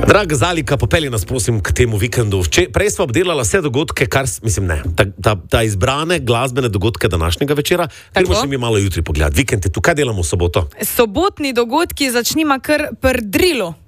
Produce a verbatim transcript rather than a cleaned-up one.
Draga Zalika, popelji nas prosim k temu vikendu. Vče, prej smo obdelala vse dogodke, kar, mislim ne, ta, ta, ta izbrane glasbene dogodke današnjega večera. Gremo še mi malo jutri pogledati. Vikend je tu, kaj delamo v soboto? Sobotni dogodki začnimo kar pri drilu.